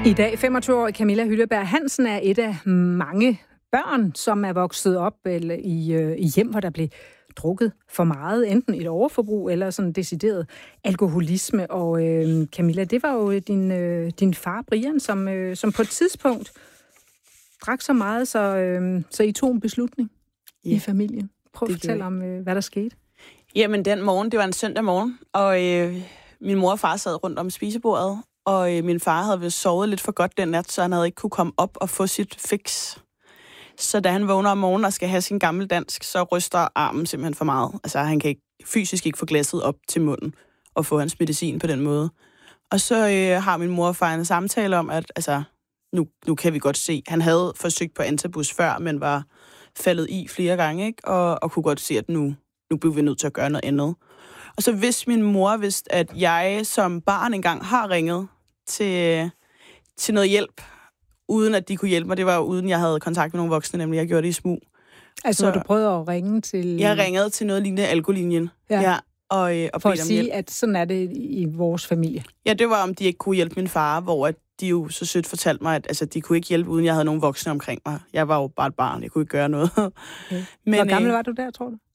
I dag 25-årige Camilla Hylleberg Hansen er et af mange børn, som er vokset op i hjem, hvor der blev drukket for meget, enten et overforbrug eller sådan decideret alkoholisme. Og Camilla, det var jo din far Brian, som på et tidspunkt drak så meget, så I tog en beslutning i familien. Prøv at fortælle om, hvad der skete. Jamen, den morgen, det var en søndag morgen, og min mor og far sad rundt om spisebordet, og min far havde vist sovet lidt for godt den nat, så han havde ikke kunne komme op og få sit fix. Så da han vågner om morgenen og skal have sin gammeldansk, så ryster armen simpelthen for meget. Altså, han kan fysisk ikke få glasset op til munden og få hans medicin på den måde. Og så har min mor og far en samtale om, at altså, nu kan vi godt se, han havde forsøgt på antabus før, men var faldet i flere gange, ikke? Og kunne godt se, at nu blev vi nødt til at gøre noget andet. Og så vidste min mor, at jeg som barn engang har ringet til noget hjælp, uden at de kunne hjælpe mig. Det var jo uden, jeg havde kontakt med nogle voksne, nemlig jeg gjorde det i smug. Altså, så, når du prøvede at ringe til... Jeg ringede til noget lignende alkolinjen. Ja. Og for at sige, at sådan er det i vores familie. Ja, det var, om de ikke kunne hjælpe min far, hvor de jo så sødt fortalte mig, at altså, de kunne ikke hjælpe, uden jeg havde nogle voksne omkring mig. Jeg var jo bare et barn, jeg kunne ikke gøre noget. Okay. Men, hvor gammel var du der, tror du?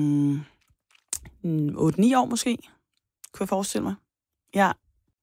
8-9 år måske, kunne jeg forestille mig. Ja.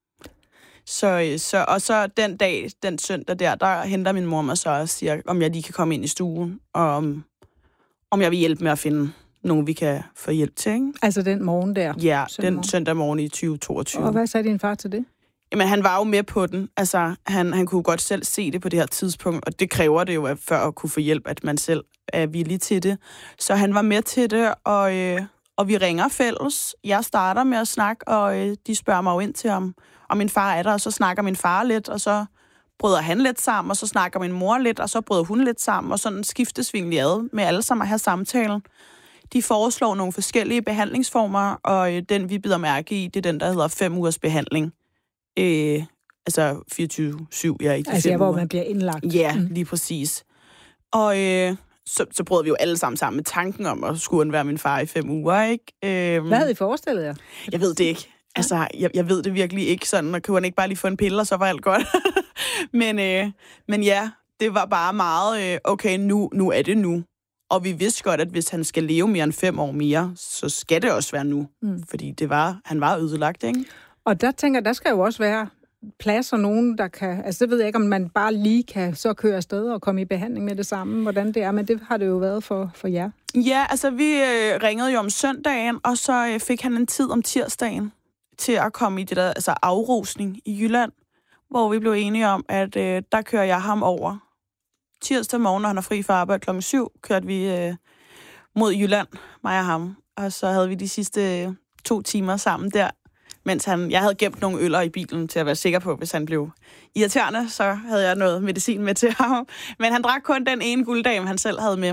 Så den søndag der henter min mor mig så og siger, om jeg lige kan komme ind i stuen, og om jeg vil hjælpe med at finde nogen, vi kan få hjælp til, ikke? Altså den morgen der? Ja, den søndag morgen i 2022. Og hvad sagde din far til det? Jamen, han var jo med på den. Altså, han kunne godt selv se det på det her tidspunkt, og det kræver det jo, før at kunne få hjælp, at man selv er villig til det. Så han var med til det, og vi ringer fælles. Jeg starter med at snakke, og de spørger mig jo ind til, om min far er der, og så snakker min far lidt, og så bryder han lidt sammen, og så snakker min mor lidt, og så bryder hun lidt sammen, og sådan skiftes vi egentlig ad med alle sammen at have samtalen. De foreslår nogle forskellige behandlingsformer, og den, vi bider mærke i, det er den, der hedder 5 ugers behandling. Altså 24/7, ja, ikke 5 altså, uger. hvor man bliver indlagt. Ja, lige præcis. Og så prøvede vi jo alle sammen med tanken om at skulle være min far i 5 uger, ikke? Hvad havde I forestillet jer? Jeg ved det ikke. Altså, jeg ved det virkelig ikke sådan, og kunne han ikke bare lige få en pille, og så var alt godt. men ja, det var bare meget, okay, nu er det nu. Og vi vidste godt, at hvis han skal leve mere end 5 år mere, så skal det også være nu. Fordi han var ødelagt, ikke? Og der tænker der skal jo også være plads og nogen, der kan... Altså, det ved jeg ikke, om man bare lige kan så køre afsted og komme i behandling med det samme, hvordan det er, men det har det jo været for jer. Ja, altså, vi ringede jo om søndagen, og så fik han en tid om tirsdagen til at komme i det der altså afrusning i Jylland, hvor vi blev enige om, at der kører jeg ham over. Tirsdag morgen, når han er fri for arbejde klokken 7, kørte vi mod Jylland, mig og ham. Og så havde vi de sidste 2 timer sammen der, mens jeg havde gemt nogle øller i bilen til at være sikker på, hvis han blev irriterende, så havde jeg noget medicin med til ham. Men han drak kun den ene gulddame, han selv havde med.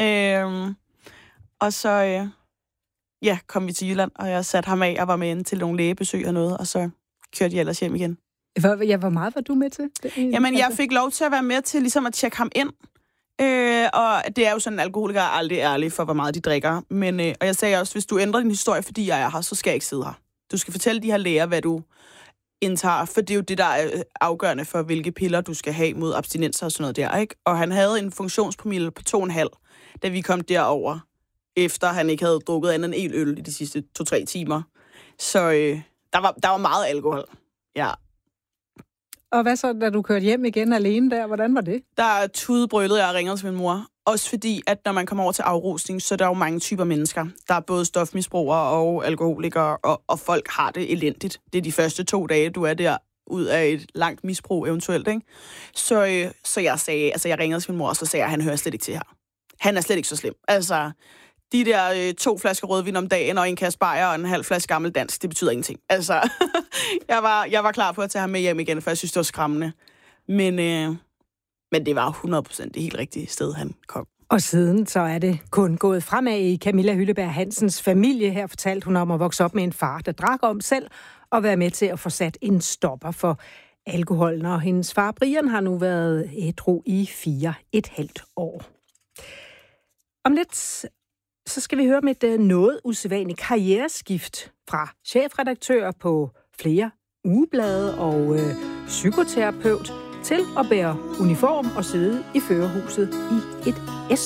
Og så kom vi til Jylland, og jeg satte ham af og var med ind til nogle lægebesøg og noget, og så kørte jeg ellers hjem igen. Hvor meget var du med til? Jamen, jeg fik lov til at være med til ligesom at tjekke ham ind. Og det er jo sådan, at alkoholikere er aldrig ærlige for, hvor meget de drikker. Men, og jeg sagde også, hvis du ændrer din historie, fordi jeg er her, så skal jeg ikke sidde her. Du skal fortælle de her læger, hvad du indtager, for det er jo det, der er afgørende for, hvilke piller du skal have mod abstinenser og sådan noget der, ikke? Og han havde en funktionspromille på 2,5, da vi kom derover, efter han ikke havde drukket andet end en øl i de sidste 2-3 timer. Så der var meget alkohol, ja. Og hvad så, da du kørte hjem igen alene der? Hvordan var det? Der tudebrølede jeg og ringede til min mor. Også fordi, at når man kommer over til afrusning, så er der jo mange typer mennesker. Der er både stofmisbrugere og alkoholikere, og folk har det elendigt. Det er de første 2 dage, du er der ud af et langt misbrug eventuelt, ikke? Så jeg sagde, altså jeg ringede til min mor, og så sagde jeg, at han hører slet ikke til her. Han er slet ikke så slem. Altså, de der 2 flasker rødvin om dagen, og en kasse bajer og en halv flaske gammeldansk, det betyder ingenting. Altså, jeg var klar på at tage ham med hjem igen, for jeg synes, det var skræmmende. Men det var 100% det helt rigtige sted, han kom. Og siden så er det kun gået fremad i Camilla Hylleberg Hansens familie. Her fortalte hun om at vokse op med en far, der drak om selv, og være med til at få sat en stopper for alkoholen. Og hendes far Brian har nu været ædru i 4,5 år. Om lidt så skal vi høre om et noget usædvanligt karriereskift fra chefredaktør på flere ugeblade og psykoterapeut til at bære uniform og sidde i førerhuset i et